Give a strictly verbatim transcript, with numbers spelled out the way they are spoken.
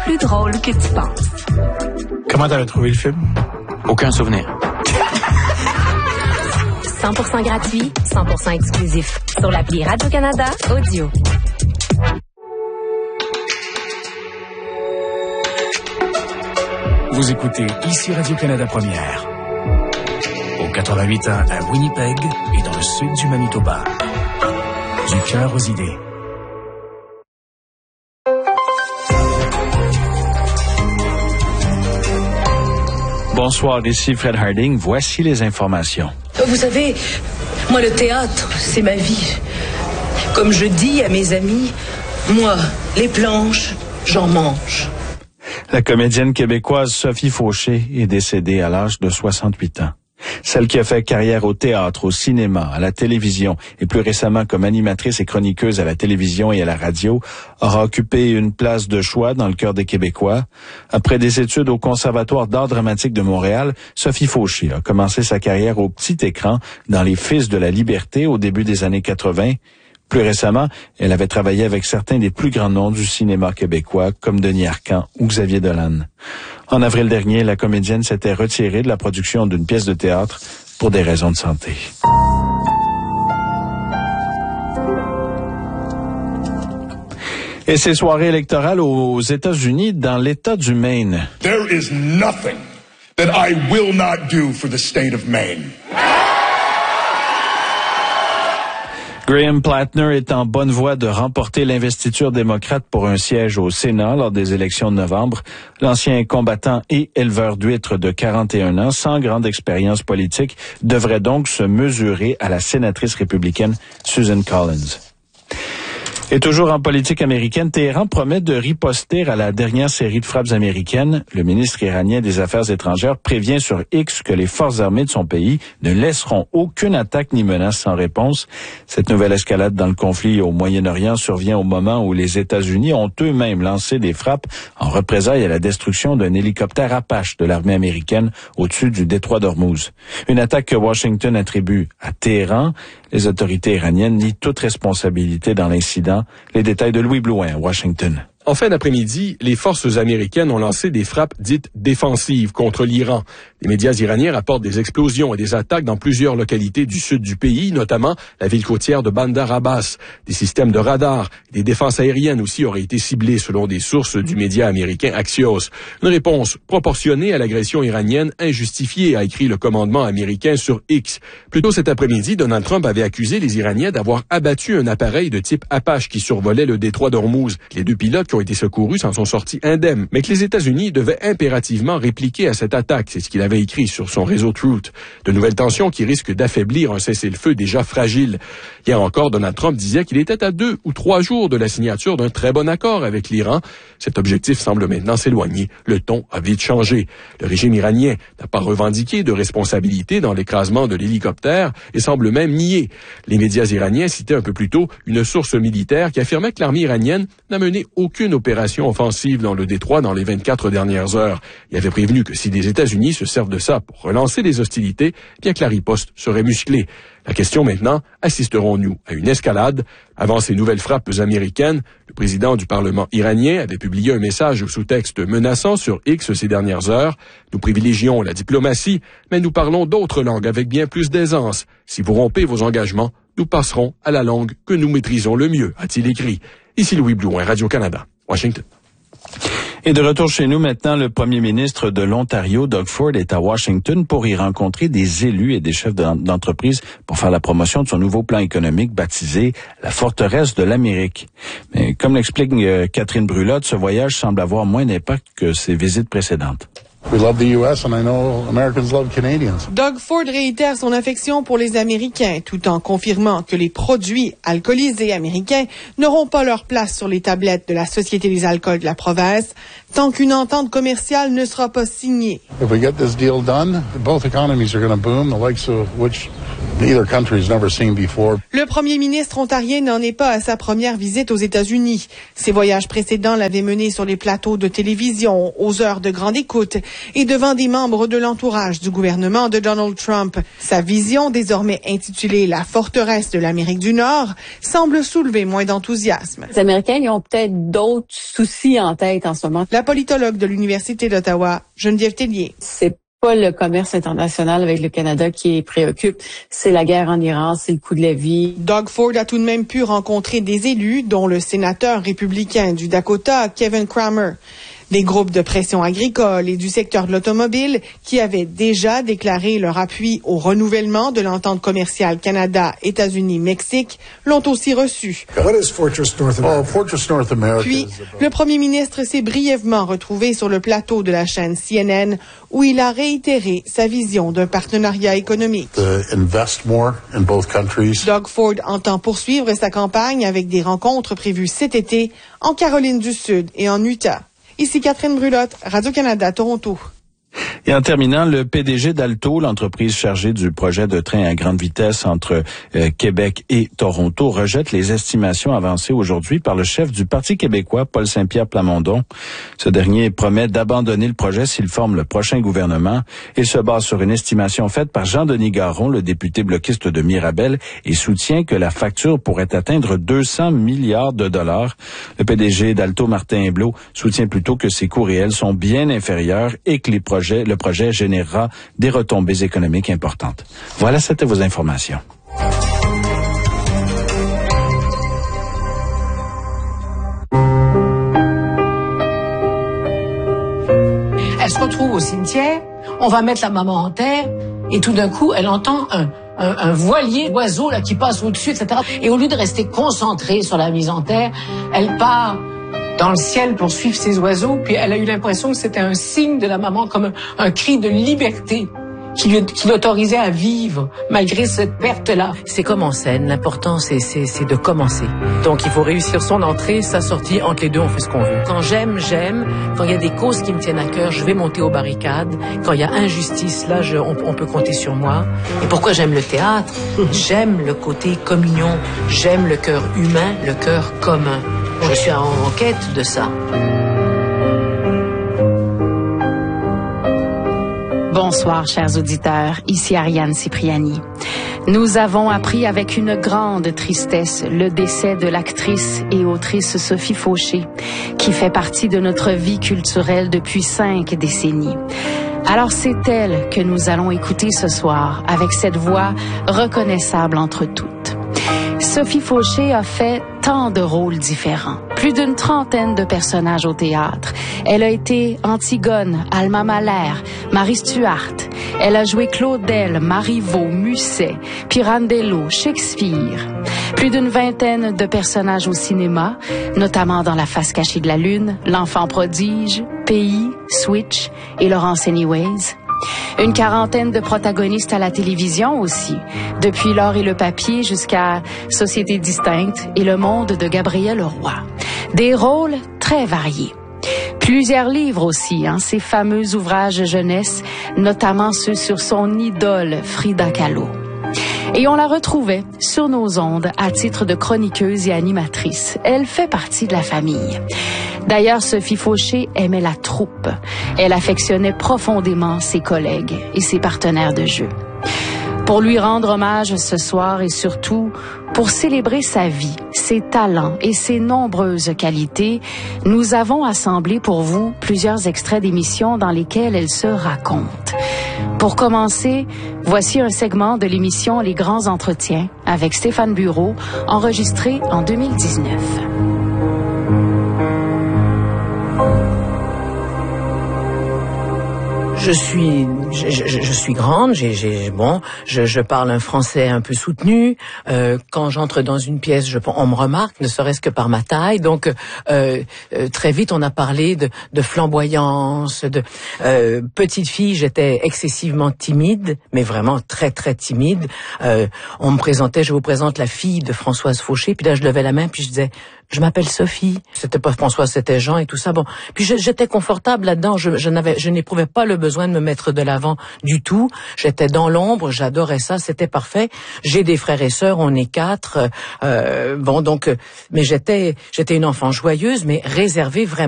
plus drôle que tu penses. Comment t'avais trouvé le film? Aucun souvenir. cent pour cent gratuit, cent pour cent exclusif. Sur l'appli Radio-Canada Audio. Vous écoutez ici Radio-Canada Première. Au quatre-vingt-huit ans à Winnipeg et dans le sud du Manitoba. Du cœur aux idées. Bonsoir, ici Fred Harding. Voici les informations. Vous savez, moi, le théâtre, c'est ma vie. Comme je dis à mes amis, moi, les planches, j'en mange. La comédienne québécoise Sophie Fauché est décédée à l'âge de soixante-huit ans. Celle qui a fait carrière au théâtre, au cinéma, à la télévision et plus récemment comme animatrice et chroniqueuse à la télévision et à la radio, aura occupé une place de choix dans le cœur des Québécois. Après des études au Conservatoire d'art dramatique de Montréal, Sophie Fauché a commencé sa carrière au petit écran dans Les Fils de la Liberté au début des années quatre-vingt. Plus récemment, elle avait travaillé avec certains des plus grands noms du cinéma québécois, comme Denis Arcand ou Xavier Dolan. En avril dernier, la comédienne s'était retirée de la production d'une pièce de théâtre pour des raisons de santé. Et ces soirées électorales aux États-Unis, dans l'État du Maine. There is nothing that I will not do for the state of Maine. Graham Plattner est en bonne voie de remporter l'investiture démocrate pour un siège au Sénat lors des élections de novembre. L'ancien combattant et éleveur d'huîtres de quarante et un ans, sans grande expérience politique, devrait donc se mesurer à la sénatrice républicaine Susan Collins. Et toujours en politique américaine, Téhéran promet de riposter à la dernière série de frappes américaines. Le ministre iranien des Affaires étrangères prévient sur X que les forces armées de son pays ne laisseront aucune attaque ni menace sans réponse. Cette nouvelle escalade dans le conflit au Moyen-Orient survient au moment où les États-Unis ont eux-mêmes lancé des frappes en représailles à la destruction d'un hélicoptère Apache de l'armée américaine au-dessus du détroit d'Ormuz. Une attaque que Washington attribue à Téhéran. Les autorités iraniennes nient toute responsabilité dans l'incident. Les détails de Louis Blouin, Washington. En fin d'après-midi, les forces américaines ont lancé des frappes dites défensives contre l'Iran. Les médias iraniens rapportent des explosions et des attaques dans plusieurs localités du sud du pays, notamment la ville côtière de Bandar Abbas. Des systèmes de radar, des défenses aériennes aussi auraient été ciblés selon des sources du média américain Axios. Une réponse proportionnée à l'agression iranienne injustifiée, a écrit le commandement américain sur X. Plus tôt cet après-midi, Donald Trump avait accusé les Iraniens d'avoir abattu un appareil de type Apache qui survolait le détroit d'Ormuz. Les deux pilotes qui ont été secourus s'en sont sortis indemnes, mais que les États-Unis devaient impérativement répliquer à cette attaque. C'est ce qu'il avait écrit sur son réseau Truth. De nouvelles tensions qui risquent d'affaiblir un cessez-le-feu déjà fragile. Hier encore, Donald Trump disait qu'il était à deux ou trois jours de la signature d'un très bon accord avec l'Iran. Cet objectif semble maintenant s'éloigner. Le ton a vite changé. Le régime iranien n'a pas revendiqué de responsabilité dans l'écrasement de l'hélicoptère et semble même nier. Les médias iraniens citaient un peu plus tôt une source militaire qui affirmait que l'armée iranienne n'a mené aucune opération offensive dans le détroit dans les vingt-quatre dernières heures. Il avait prévenu que si les États-Unis se servent de ça pour relancer les hostilités, bien que la riposte serait musclée. La question maintenant, assisterons-nous à une escalade? Avant ces nouvelles frappes américaines, le président du Parlement iranien avait publié un message sous texte menaçant sur X ces dernières heures. Nous privilégions la diplomatie, mais nous parlons d'autres langues avec bien plus d'aisance. Si vous rompez vos engagements, nous passerons à la langue que nous maîtrisons le mieux, a-t-il écrit. Ici Louis Blouin, Radio-Canada, Washington. Et de retour chez nous maintenant, le premier ministre de l'Ontario, Doug Ford, est à Washington pour y rencontrer des élus et des chefs d'entreprise pour faire la promotion de son nouveau plan économique baptisé la forteresse de l'Amérique. Mais comme l'explique euh, Catherine Brulotte, ce voyage semble avoir moins d'impact que ses visites précédentes. We love the U S and I know Americans love Canadians. Doug Ford réitère son affection pour les Américains tout en confirmant que les produits alcoolisés américains n'auront pas leur place sur les tablettes de la Société des alcools de la province tant qu'une entente commerciale ne sera pas signée. If we get this deal done, both economies are going to boom, the likes of which neither country has never seen before. Le premier ministre ontarien n'en est pas à sa première visite aux États-Unis. Ses voyages précédents l'avaient mené sur les plateaux de télévision, aux heures de grande écoute et devant des membres de l'entourage du gouvernement de Donald Trump. Sa vision, désormais intitulée La forteresse de l'Amérique du Nord, semble soulever moins d'enthousiasme. Les Américains, ils ont peut-être d'autres soucis en tête en ce moment. La politologue de l'Université d'Ottawa, Geneviève Tellier. C'est pas le commerce international avec le Canada qui est préoccupe, c'est la guerre en Iran, c'est le coût de la vie. Doug Ford a tout de même pu rencontrer des élus, dont le sénateur républicain du Dakota, Kevin Cramer. Des groupes de pression agricole et du secteur de l'automobile qui avaient déjà déclaré leur appui au renouvellement de l'entente commerciale Canada-États-Unis-Mexique l'ont aussi reçu. What is Fortress North America? Oh, Fortress North America. Puis, le premier ministre s'est brièvement retrouvé sur le plateau de la chaîne C N N où il a réitéré sa vision d'un partenariat économique. To invest more in both countries. Doug Ford entend poursuivre sa campagne avec des rencontres prévues cet été en Caroline du Sud et en Utah. Ici Catherine Brulotte, Radio-Canada, Toronto. Et en terminant, le P D G d'Alto, l'entreprise chargée du projet de train à grande vitesse entre euh, Québec et Toronto, rejette les estimations avancées aujourd'hui par le chef du Parti québécois, Paul Saint-Pierre Plamondon. Ce dernier promet d'abandonner le projet s'il forme le prochain gouvernement. Il se base sur une estimation faite par Jean-Denis Garon, le député bloquiste de Mirabel, et soutient que la facture pourrait atteindre deux cents milliards de dollars. Le P D G d'Alto, Martin Héblot, soutient plutôt que ces coûts réels sont bien inférieurs et que les projets le projet générera des retombées économiques importantes. Voilà, c'était vos informations. Elle se retrouve au cimetière, on va mettre la maman en terre, et tout d'un coup, elle entend un, un, un voilier d'oiseaux là, qui passe au-dessus, et cetera. Et au lieu de rester concentrée sur la mise en terre, elle part dans le ciel pour suivre ces oiseaux, puis elle a eu l'impression que c'était un signe de la maman, comme un, un cri de liberté qui, lui, qui l'autorisait à vivre malgré cette perte-là. C'est comme en scène, l'important c'est, c'est, c'est de commencer. Donc il faut réussir son entrée, sa sortie, entre les deux on fait ce qu'on veut. Quand j'aime, j'aime. Quand il y a des causes qui me tiennent à cœur, je vais monter aux barricades. Quand il y a injustice, là je, on, on peut compter sur moi. Et pourquoi j'aime le théâtre? J'aime le côté communion, j'aime le cœur humain, le cœur commun. Je suis en, en quête de ça. Bonsoir, chers auditeurs. Ici Ariane Cipriani. Nous avons appris avec une grande tristesse le décès de l'actrice et autrice Sophie Fauché, qui fait partie de notre vie culturelle depuis cinq décennies. Alors c'est elle que nous allons écouter ce soir, avec cette voix reconnaissable entre toutes. Sophie Fauché a fait tant de rôles différents, plus d'une trentaine de personnages au théâtre. Elle a été Antigone, Alma Mahler, Marie Stuart. Elle a joué Claudel, Marivaux, Musset, Pirandello, Shakespeare. Plus d'une vingtaine de personnages au cinéma, notamment dans La face cachée de la lune, L'enfant prodige, Pays, Switch et Laurence Anyways. Une quarantaine de protagonistes à la télévision aussi, depuis L'or et le papier jusqu'à Société distincte et Le monde de Gabriel Leroy. Des rôles très variés. Plusieurs livres aussi, hein, ces fameux ouvrages jeunesse, notamment ceux sur son idole Frida Kahlo. Et on la retrouvait sur nos ondes à titre de chroniqueuse et animatrice. Elle fait partie de la famille. D'ailleurs, Sophie Fauché aimait la troupe. Elle affectionnait profondément ses collègues et ses partenaires de jeu. Pour lui rendre hommage ce soir et surtout pour célébrer sa vie, ses talents et ses nombreuses qualités, nous avons assemblé pour vous plusieurs extraits d'émissions dans lesquelles elle se raconte. Pour commencer, voici un segment de l'émission Les Grands Entretiens avec Stéphane Bureau, enregistré en deux mille dix-neuf. Je suis, je, je, je suis grande, j'ai, j'ai, bon, je, je parle un français un peu soutenu. Euh, quand j'entre dans une pièce, je, on me remarque, ne serait-ce que par ma taille. Donc, euh, euh, très vite, on a parlé de, de flamboyance, de euh, petite fille. J'étais excessivement timide, mais vraiment très très timide. Euh, on me présentait, je vous présente la fille de Françoise Fauché. Puis là, je levais la main, puis je disais, je m'appelle Sophie. C'était pas Françoise, c'était Jean et tout ça. Bon, puis je, j'étais confortable là-dedans. Je, je n'avais, je n'éprouvais pas le besoin de me mettre de l'avant du tout. J'étais dans l'ombre, j'adorais ça, c'était parfait. J'ai des frères et sœurs, on est quatre. Euh, bon, donc, mais j'étais, j'étais une enfant joyeuse, mais réservée vraiment.